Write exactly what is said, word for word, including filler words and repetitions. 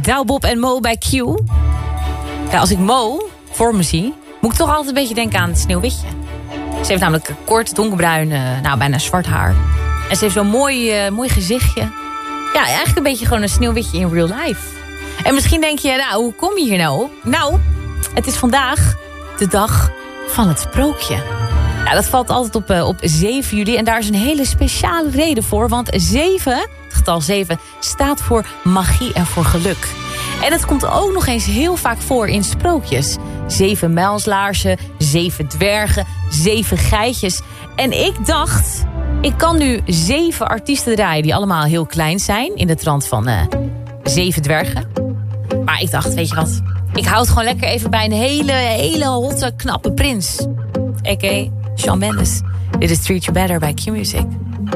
Douw, Bob en Mo bij Q. Ja, als ik Mo voor me zie, moet ik toch altijd een beetje denken aan het Sneeuwwitje. Ze heeft namelijk kort, donkerbruin, uh, nou bijna zwart haar. En ze heeft zo'n mooi, uh, mooi gezichtje. Ja, eigenlijk een beetje gewoon een Sneeuwwitje in real life. En misschien denk je, nou, hoe kom je hier nou op? Nou, het is vandaag de dag van het sprookje. Ja, dat valt altijd op, uh, op zeven juli. En daar is een hele speciale reden voor. Want zeven, het getal zeven, staat voor magie en voor geluk. En het komt ook nog eens heel vaak voor in sprookjes. Zeven muilslaarzen, zeven dwergen, zeven geitjes. En ik dacht, ik kan nu zeven artiesten draaien die allemaal heel klein zijn. In de trant van uh, zeven dwergen. Maar ik dacht, weet je wat? Ik hou het gewoon lekker even bij een hele, hele hotte, knappe prins. A K A Shawn Mendes. Dit is Treat You Better bij Q Music.